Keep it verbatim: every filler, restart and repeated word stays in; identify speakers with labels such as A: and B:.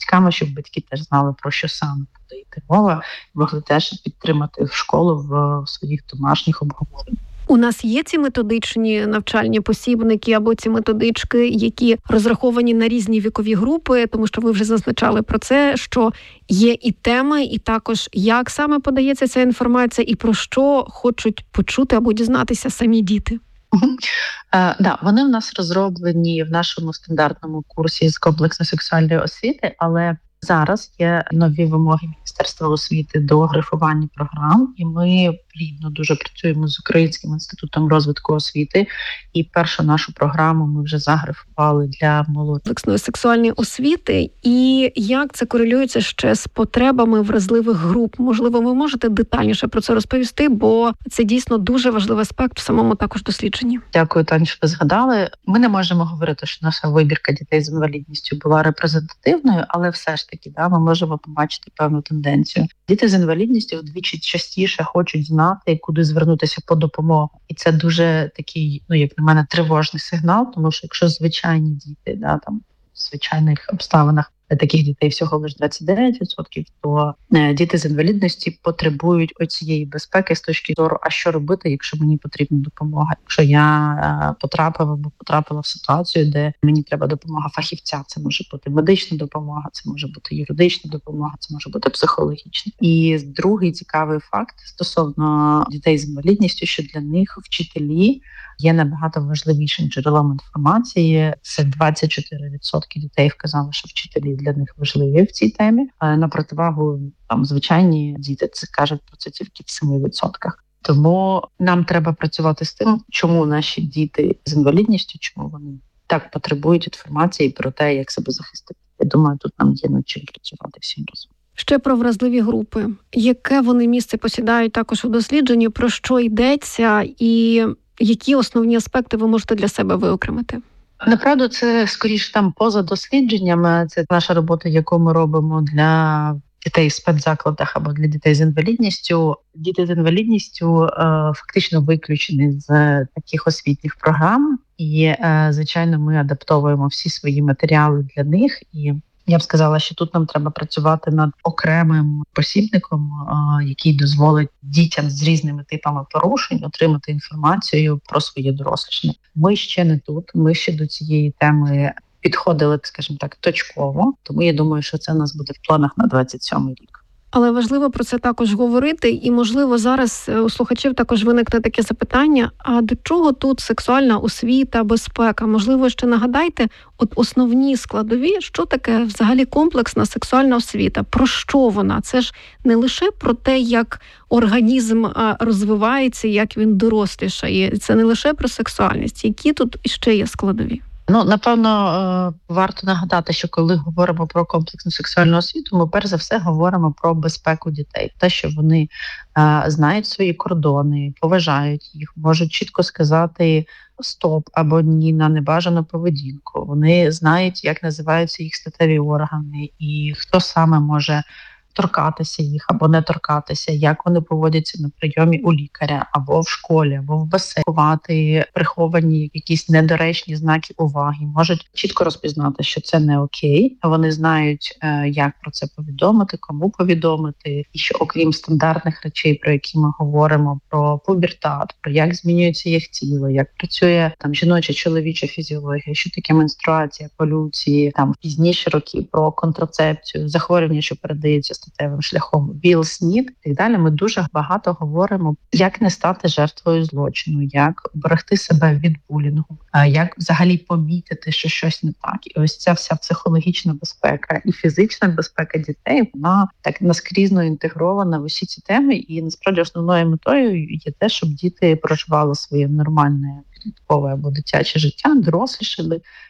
A: батьками, щоб батьки теж знали, про що саме буде йти мова, могли теж підтримати школу в своїх домашніх обговореннях.
B: У нас є ці методичні навчальні посібники або ці методички, які розраховані на різні вікові групи, тому що ви вже зазначали про це, що є і теми, і також як саме подається ця інформація, і про що хочуть почути або дізнатися самі діти.
A: Угу. Е, да, вони в нас розроблені в нашому стандартному курсі з комплексної сексуальної освіти, але зараз є нові вимоги Міністерства освіти до графування програм, і ми плідно дуже працюємо з Українським інститутом розвитку освіти. І першу нашу програму ми вже заграфували для молоді.
B: Комплексної сексуальної освіти. І як це корелюється ще з потребами вразливих груп? Можливо, ви можете детальніше про це розповісти, бо це дійсно дуже важливий аспект в самому також дослідженні.
A: Дякую, Таня, що ви згадали. Ми не можемо говорити, що наша вибірка дітей з інвалідністю була репрезентативною, але все ж таки, да, ми можемо побачити певну тенденцію. Діти з інвалідністю вдвічі частіше хочуть знати, куди звернутися по допомогу. І це дуже такий, ну, як на мене, тривожний сигнал, тому що якщо звичайні діти, да, там, в звичайних обставинах таких дітей всього лише двадцять дев'ять відсотків, то е, діти з інвалідності потребують оцієї безпеки з точки зору, а що робити, якщо мені потрібна допомога. Якщо я е, потрапив або потрапила в ситуацію, де мені треба допомога фахівця, це може бути медична допомога, це може бути юридична допомога, це може бути психологічна. І другий цікавий факт стосовно дітей з інвалідністю, що для них вчителі є набагато важливішим джерелом інформації. Це двадцять чотири відсотки дітей вказали, що вчителі для них важливі в цій темі. А на противагу там звичайні діти це кажуть про це тільки в семи відсотках. Тому нам треба працювати з тим, чому наші діти з інвалідністю, чому вони так потребують інформації про те, як себе захистити. Я думаю, тут нам є над чим працювати всім разом.
B: Ще про вразливі групи. Яке вони місце посідають також у дослідженні, про що йдеться і які основні аспекти ви можете для себе виокремити?
A: Направду, це скоріше там поза дослідженнями. Це наша робота, яку ми робимо для дітей в спецзакладах або для дітей з інвалідністю. Діти з інвалідністю е, фактично виключені з таких освітніх програм. І, е, звичайно, ми адаптовуємо всі свої матеріали для них. І я б сказала, що тут нам треба працювати над окремим посібником, який дозволить дітям з різними типами порушень отримати інформацію про своє дорослішання. Ми ще не тут, ми ще до цієї теми підходили, скажімо так, точково, тому я думаю, що це у нас буде в планах на двадцять сьомий рік.
B: Але важливо про це також говорити, і, можливо, зараз у слухачів також виникне таке запитання, а до чого тут сексуальна освіта, безпека? Можливо, ще нагадайте, от основні складові, що таке взагалі комплексна сексуальна освіта? Про що вона? Це ж не лише про те, як організм розвивається, як він дорослішає. Це не лише про сексуальність. Які тут ще є складові?
A: Ну, напевно, варто нагадати, що коли говоримо про комплексну сексуальну освіту, ми перш за все говоримо про безпеку дітей. Те, що вони е, знають свої кордони, поважають їх, можуть чітко сказати стоп або ні на небажану поведінку. Вони знають, як називаються їх статеві органи і хто саме може торкатися їх або не торкатися, як вони поводяться на прийомі у лікаря, або в школі, або в басейні, ховати приховані якісь недоречні знаки уваги, можуть чітко розпізнати, що це не окей, вони знають, як про це повідомити, кому повідомити, і що окрім стандартних речей, про які ми говоримо, про пубертат, про як змінюється їх тіло, як працює там жіноча, чоловіча фізіологія, що таке менструація, полюції, там пізніші роки, про контрацепцію, захворювання, що передається статевим шляхом, ВІЛ, СНІД і так далі. Ми дуже багато говоримо, як не стати жертвою злочину, як берегти себе від булінгу, як взагалі помітити, що щось не так. І ось ця вся психологічна безпека і фізична безпека дітей, вона так наскрізно інтегрована в усі ці теми. І насправді основною метою є те, щоб діти проживали своє нормальне підліткове або дитяче життя, дорослішали,